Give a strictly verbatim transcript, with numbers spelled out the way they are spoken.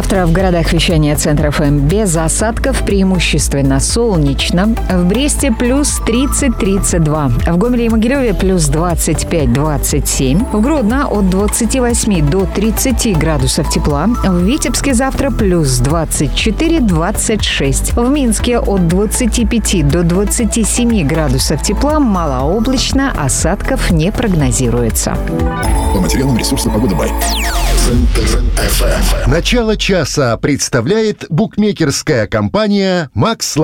Завтра в городах вещания Центра эф эм без осадков, преимущественно солнечно. В Бресте плюс тридцать - тридцать два. В Гомеле и Могилеве плюс двадцать пять - двадцать семь. В Гродно от двадцати восьми до тридцати градусов тепла. В Витебске завтра плюс двадцать четыре - двадцать шесть. В Минске от двадцати пяти до двадцати семи градусов тепла. Малооблачно, осадков не прогнозируется. По материалам ресурса «Погода Бай». Начало часа представляет букмекерская компания «Макс».